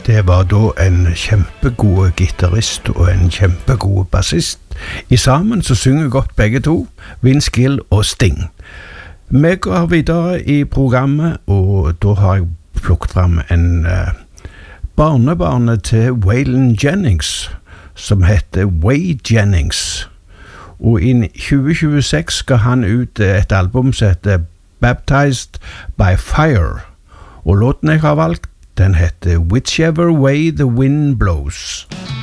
Det var da en kjempegod gitarist og en kjempegod bassist. I sammen så synger godt begge to, Vince Gill og Sting. Vi går videre i programmet, og da har jeg plukket frem en barnebarnet til Waylon Jennings, som heter Way Jennings. Og i 2026 skal han ut et album som heter Baptized by Fire. Og låten jeg har valgt, den heter Whichever Way the Wind Blows.